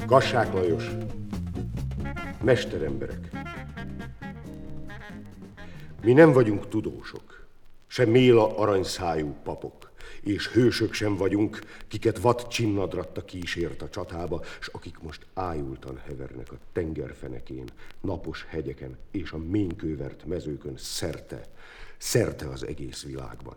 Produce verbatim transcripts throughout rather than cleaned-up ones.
Kassák Lajos, mesteremberek. Mi nem vagyunk tudósok, se méla aranyszájú papok, és hősök sem vagyunk, kiket vad csinnadratta kísért a csatába, s akik most ájultan hevernek a tengerfenekén, napos hegyeken és a ménykővert mezőkön szerte, szerte az egész világban.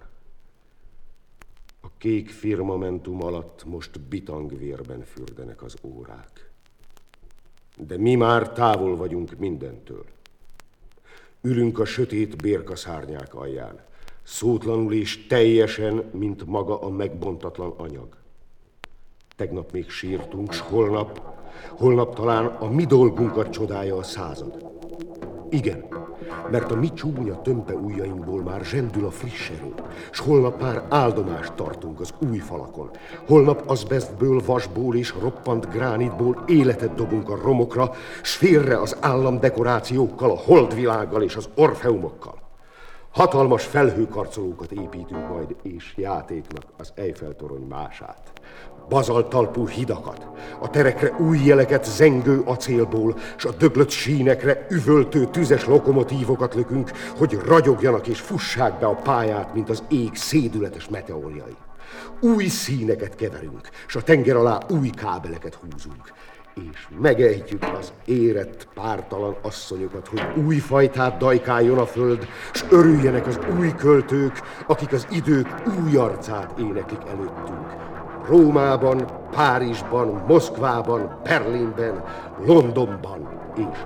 A kék firmamentum alatt most bitangvérben fürdenek az órák. De mi már távol vagyunk mindentől. Ülünk a sötét bérkaszárnyák alján, szótlanul és teljesen, mint maga a megbontatlan anyag. Tegnap még sírtunk, s holnap, holnap talán a mi dolgunkat csodálja a század. Igen, mert a mi csúnya tömpe ujjainkból már zsendül a friss erő, s holnap már áldomást tartunk az új falakon. Holnap azbesztből, vasból és roppant gránitból életet dobunk a romokra, s félre az államdekorációkkal, a holdvilággal és az orfeumokkal. Hatalmas felhőkarcolókat építünk majd, és játéknak az Eiffel-torony mását. Bazalttalpú hidakat, a terekre új jeleket zengő acélból, s a döglött sínekre üvöltő tüzes lokomotívokat lökünk, hogy ragyogjanak és fussák be a pályát, mint az ég szédületes meteorjai. Új színeket keverünk, s a tenger alá új kábeleket húzunk. És megejtjük az érett, pártalan asszonyokat, hogy új fajtát dajkáljon a föld, s örüljenek az új költők, akik az idők új arcát éneklik előttünk. Rómában, Párizsban, Moszkvában, Berlinben, Londonban és